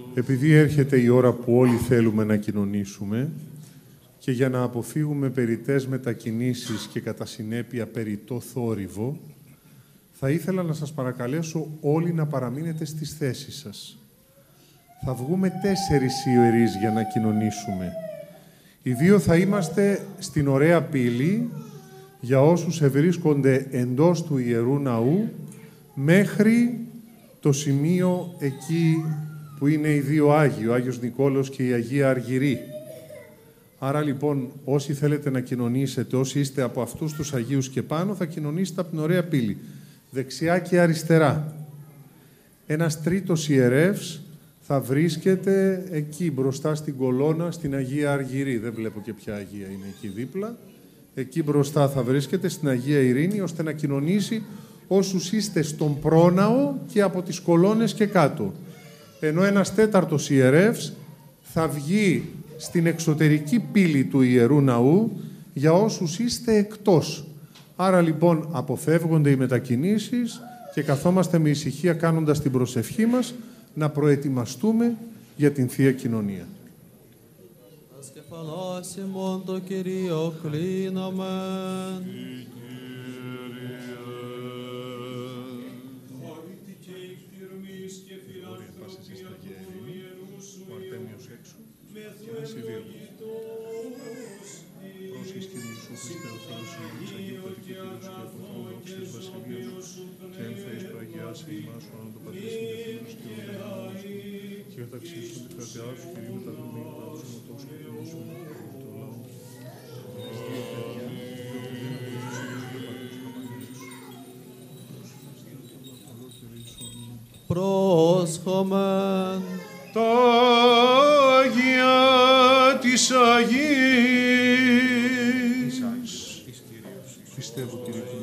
Επειδή έρχεται η ώρα που όλοι θέλουμε να κοινωνήσουμε και για να αποφύγουμε περιττές μετακινήσεις και κατά συνέπεια περιττό θόρυβο, θα ήθελα να σας παρακαλέσω όλοι να παραμείνετε στις θέσεις σας. Θα βγούμε 4 ιερείς για να κοινωνήσουμε. Οι 2 θα είμαστε στην ωραία πύλη για όσους ευρίσκονται εντός του Ιερού Ναού μέχρι το σημείο εκεί που είναι οι 2 Άγιοι, ο Άγιος Νικόλαος και η Αγία Αργυρή. Άρα λοιπόν όσοι θέλετε να κοινωνήσετε, όσοι είστε από αυτούς τους Αγίους και πάνω, θα κοινωνήσετε από την ωραία πύλη. Δεξιά και αριστερά. Ένας τρίτος ιερεύς θα βρίσκεται εκεί μπροστά στην κολόνα, στην Αγία Αργυρή. Δεν βλέπω και ποια Αγία είναι εκεί δίπλα. Εκεί μπροστά θα βρίσκεται στην Αγία Ειρήνη, ώστε να κοινωνήσει όσους είστε στον πρόναο και από τις κολόνες και κάτω. Ενώ ένας 4ος ιερεύς θα βγει στην εξωτερική πύλη του Ιερού Ναού για όσους είστε εκτός. Άρα λοιπόν αποφεύγονται οι μετακινήσεις και καθόμαστε με ησυχία κάνοντας την προσευχή μας να προετοιμαστούμε για την Θεία Κοινωνία. Πρόσχομεν τα Αγία της Αγίας. Πιστεύω, Κύριε.